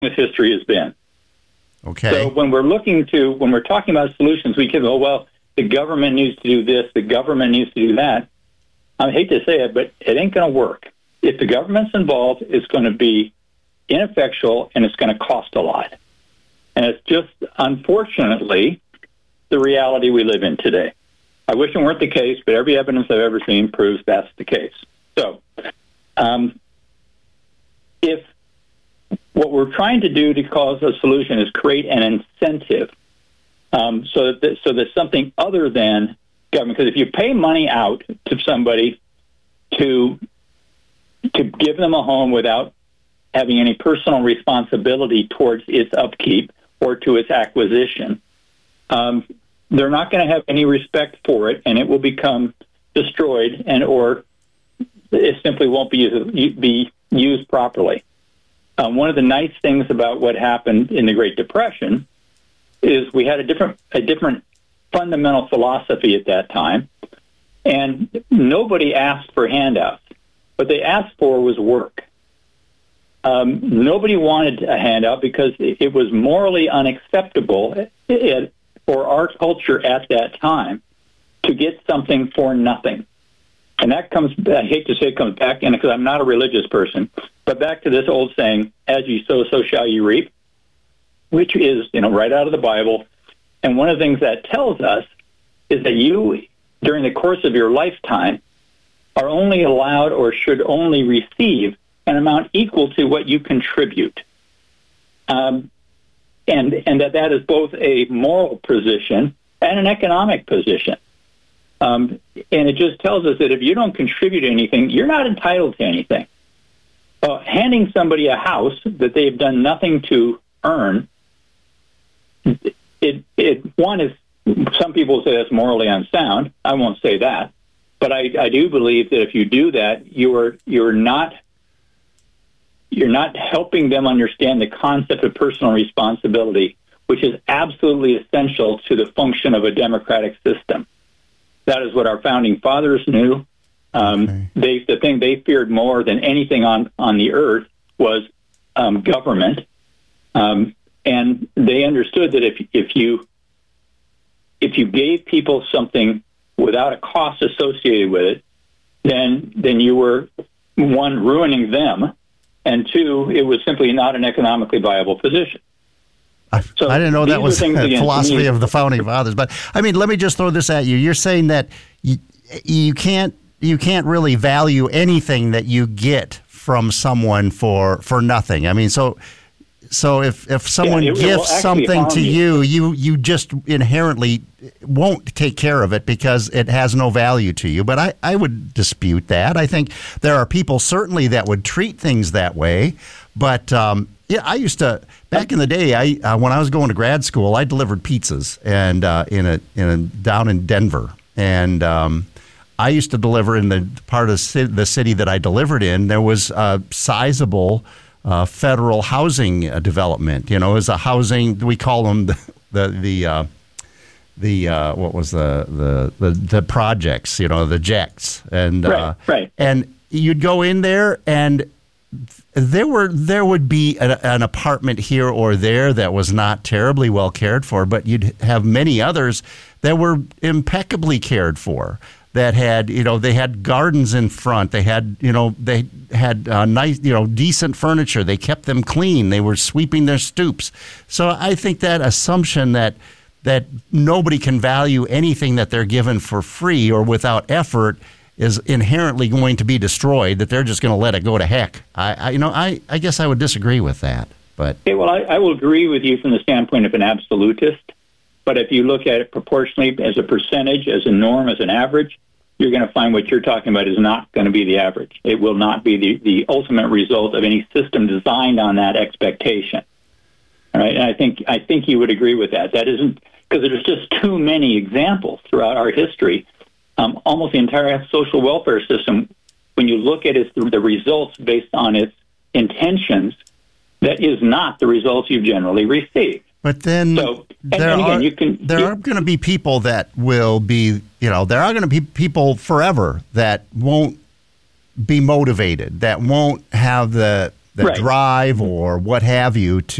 this history has been. Okay. So when we're talking about solutions, we can go, well, the government needs to do this, the government needs to do that. I hate to say it, but it ain't going to work. If the government's involved, it's going to be ineffectual and it's going to cost a lot. And it's just, unfortunately, the reality we live in today. I wish it weren't the case, but every evidence I've ever seen proves that's the case. So, if what we're trying to do to cause a solution is create an incentive, so that something other than government, because if you pay money out to somebody to give them a home without having any personal responsibility towards its upkeep or to its acquisition, they're not going to have any respect for it, and it will become destroyed, or it simply won't be used properly. One of the nice things about what happened in the Great Depression is we had a different fundamental philosophy at that time, and nobody asked for handouts. What they asked for was work. Nobody wanted a handout because it was morally unacceptable for our culture at that time to get something for nothing. And that comes, I hate to say it comes back in, because I'm not a religious person, but back to this old saying, as you sow, so shall you reap, which is, right out of the Bible. And one of the things that tells us is that you, during the course of your lifetime, are only allowed or should only receive an amount equal to what you contribute. And that is both a moral position and an economic position. And it just tells us that if you don't contribute anything, you're not entitled to anything. Handing somebody a house that they've done nothing to earn, one is, some people say that's morally unsound. I won't say that. But I do believe that if you do that, you're not helping them understand the concept of personal responsibility, which is absolutely essential to the function of a democratic system. That is what our founding fathers knew. The thing they feared more than anything on the earth was government, and they understood that if you gave people something without a cost associated with it, then you were, one, ruining them, and two, it was simply not an economically viable position. I didn't know that was the philosophy of the founding fathers. But let me just throw this at you. You're saying that you can't really value anything that you get from someone for nothing. So if someone gifts something to you just inherently won't take care of it because it has no value to you. But I would dispute that. I think there are people certainly that would treat things that way. But I used to, back in the day, when I was going to grad school, I delivered pizzas and down in Denver. And I used to deliver in the part of the city that I delivered in. There was a sizable federal housing development. As a housing, we call them the projects, the JECs, and right. And you'd go in there, and there would be an apartment here or there that was not terribly well cared for, but you'd have many others that were impeccably cared for. That had, they had gardens in front. They had, nice, decent furniture. They kept them clean. They were sweeping their stoops. So I think that assumption that nobody can value anything that they're given for free or without effort is inherently going to be destroyed. That they're just going to let it go to heck. I guess I would disagree with that. But okay, well, I will agree with you from the standpoint of an absolutist. But if you look at it proportionally as a percentage, as a norm, as an average, you're going to find what you're talking about is not going to be the average. It will not be the ultimate result of any system designed on that expectation. All right, and I think you would agree with that. That isn't, because there's just too many examples throughout our history. Almost the entire social welfare system, when you look at the results based on its intentions, that is not the results you generally receive. But then there are going to be people that will be, there are going to be people forever that won't be motivated, that won't have the drive or what have you